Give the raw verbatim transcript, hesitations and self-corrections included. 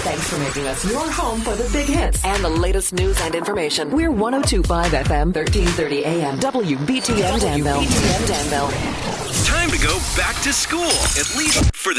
Thanks for making us your home for the big hits and the latest news and information. We're one oh two point five F M, thirteen thirty A M, W B T M Danville. W B T M Danville. Time to go back to school, at least for the